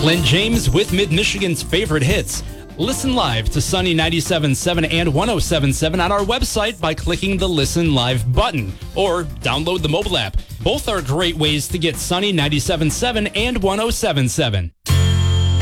Clint James with Mid-Michigan's favorite hits. Listen live to Sunny 97.7 and 107.7 on our website by clicking the Listen Live button or download the mobile app. Both are great ways to get Sunny 97.7 and 107.7.